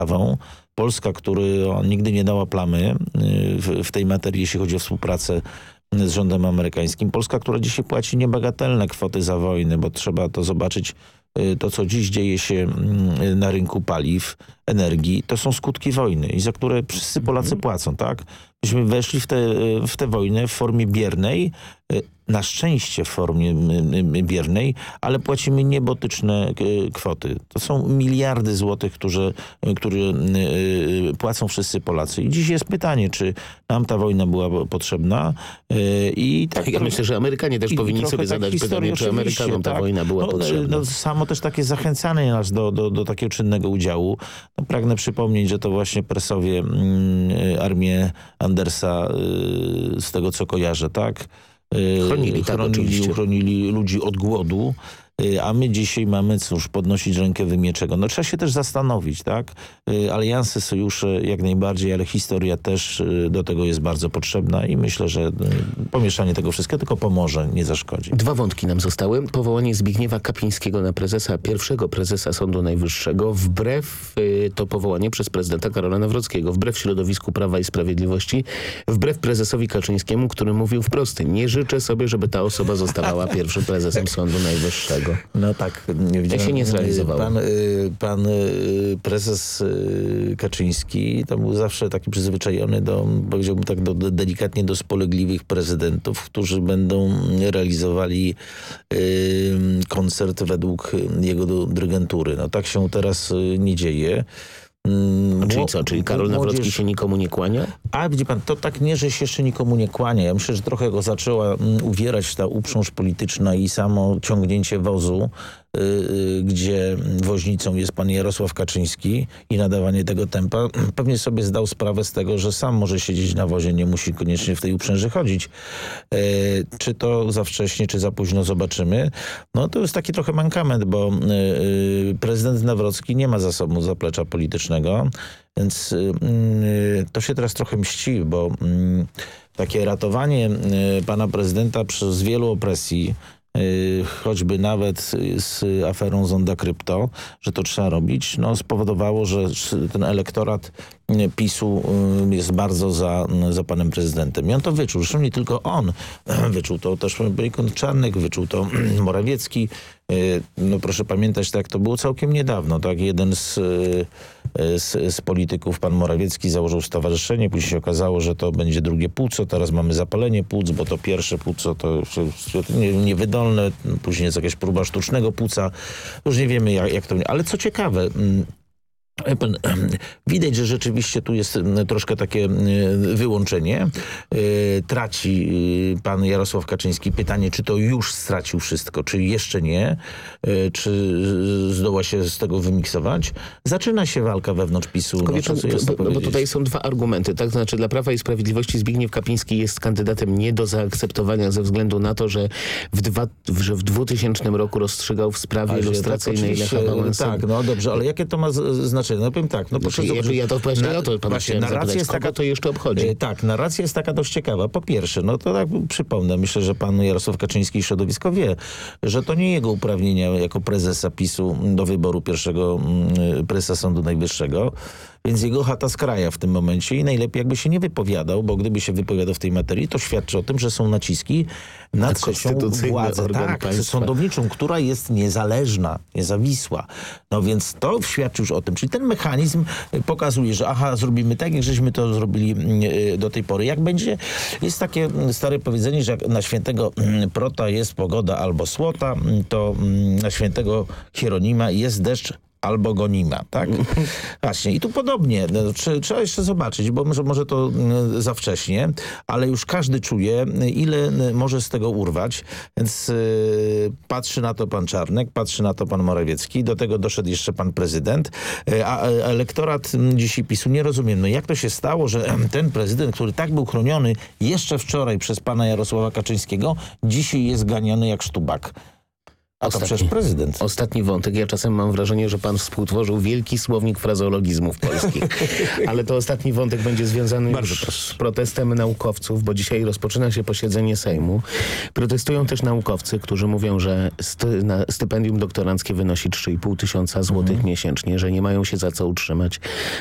sprawą. Polska, która nigdy nie dała plamy w tej materii, jeśli chodzi o współpracę z rządem amerykańskim. Polska, która dzisiaj płaci niebagatelne kwoty za wojnę, bo trzeba to zobaczyć, to co dziś dzieje się na rynku paliw, energii, to są skutki wojny i za które wszyscy Polacy płacą, tak? Myśmy weszli w tę wojnę w formie biernej, na szczęście w formie biernej, ale płacimy niebotyczne kwoty. To są miliardy złotych, które płacą wszyscy Polacy. I dziś jest pytanie, czy nam ta wojna była potrzebna. Ja myślę, że Amerykanie też powinni sobie zadać pytanie, czy Amerykanom ta wojna była potrzebna. Samo też takie zachęcanie nas do takiego czynnego udziału. Pragnę przypomnieć, że to właśnie presowie armię Andersa, z tego co kojarzę, tak? Chronili ludzi od głodu, a my dzisiaj mamy, cóż, podnosić rękę wymieczego. No trzeba się też zastanowić, tak? Alianse, sojusze jak najbardziej, ale historia też do tego jest bardzo potrzebna i myślę, że pomieszanie tego wszystkiego tylko pomoże, nie zaszkodzi. 2 wątki nam zostały. Powołanie Zbigniewa Kapińskiego na pierwszego prezesa Sądu Najwyższego, wbrew to powołanie przez prezydenta Karola Nawrockiego, wbrew środowisku Prawa i Sprawiedliwości, wbrew prezesowi Kaczyńskiemu, który mówił wprost: nie życzę sobie, żeby ta osoba zostawała pierwszym prezesem Sądu Najwyższego. No tak. To się nie zrealizowało. Pan prezes Kaczyński to był zawsze taki przyzwyczajony powiedziałbym tak, delikatnie do spolegliwych prezydentów, którzy będą realizowali koncert według jego dyrygentury. No tak się teraz nie dzieje. Czyli co? Czyli Karol Nawrocki się nikomu nie kłania? A widzi pan, to tak nie, że się jeszcze nikomu nie kłania. Ja myślę, że trochę go zaczęła uwierać ta uprząż polityczna i samo ciągnięcie wozu, gdzie woźnicą jest pan Jarosław Kaczyński i nadawanie tego tempa. Pewnie sobie zdał sprawę z tego, że sam może siedzieć na wozie, nie musi koniecznie w tej uprzęży chodzić. Czy to za wcześnie, czy za późno, zobaczymy. No to jest taki trochę mankament, bo prezydent Nawrocki nie ma za sobą zaplecza politycznego, więc to się teraz trochę mści, bo takie ratowanie pana prezydenta przez wielu opresji, choćby nawet z aferą Zonda Krypto, że to trzeba robić, no spowodowało, że ten elektorat PiS-u jest bardzo za panem prezydentem. I on to wyczuł. Zresztą nie tylko on. Wyczuł to też Bejkon Czarnek, wyczuł to Morawiecki. No proszę pamiętać, tak, to było całkiem niedawno. Tak, jeden z polityków, pan Morawiecki, założył stowarzyszenie. Później się okazało, że to będzie drugie płuco. Teraz mamy zapalenie płuc, bo to pierwsze płuco to niewydolne. Później jest jakaś próba sztucznego płuca. Już nie wiemy, jak to... Ale co ciekawe... Widać, że rzeczywiście tu jest troszkę takie wyłączenie. Traci pan Jarosław Kaczyński. Pytanie, czy to już stracił wszystko, czy jeszcze nie? Czy zdoła się z tego wymiksować? Zaczyna się walka wewnątrz PiS-u. Bo tutaj są 2 argumenty. Tak? Znaczy, dla Prawa i Sprawiedliwości Zbigniew Kapiński jest kandydatem nie do zaakceptowania ze względu na to, że w 2000 roku rozstrzygał w sprawie ilustracyjnej Lecha Wałęsy. Tak, no dobrze, ale jakie to ma znaczenie? No powiem tak. No proszę ja to właśnie o to pana chciałem zapytać. Jest taka, to jeszcze obchodzi? Tak, narracja jest taka dość ciekawa. Po pierwsze, no to tak przypomnę, myślę, że pan Jarosław Kaczyński i środowisko wie, że to nie jego uprawnienia jako prezesa PiS-u do wyboru pierwszego prezesa Sądu Najwyższego, więc jego chata z kraja w tym momencie i najlepiej jakby się nie wypowiadał, bo gdyby się wypowiadał w tej materii, to świadczy o tym, że są naciski na trzecią władzę, sądowniczą, która jest niezależna, niezawisła. No więc to świadczy już o tym. Czyli ten mechanizm pokazuje, że zrobimy tak, jak żeśmy to zrobili do tej pory. Jak będzie, jest takie stare powiedzenie, że jak na świętego Prota jest pogoda albo słota, to na świętego Hieronima jest deszcz albo go nie ma, tak? Właśnie. I tu podobnie. Trzeba jeszcze zobaczyć, bo może to za wcześnie, ale już każdy czuje, ile może z tego urwać. Więc patrzy na to pan Czarnek, patrzy na to pan Morawiecki, do tego doszedł jeszcze pan prezydent, a elektorat dzisiaj PiS-u nie rozumiem. No jak to się stało, że ten prezydent, który tak był chroniony jeszcze wczoraj przez pana Jarosława Kaczyńskiego, dzisiaj jest ganiany jak sztubak? A to przecież prezydent. Ostatni wątek. Ja czasem mam wrażenie, że pan współtworzył wielki słownik frazeologizmów polskich. Ale to ostatni wątek będzie związany już z protestem naukowców, bo dzisiaj rozpoczyna się posiedzenie Sejmu. Protestują też naukowcy, którzy mówią, że stypendium doktoranckie wynosi 3,5 tysiąca złotych miesięcznie, że nie mają się za co utrzymać,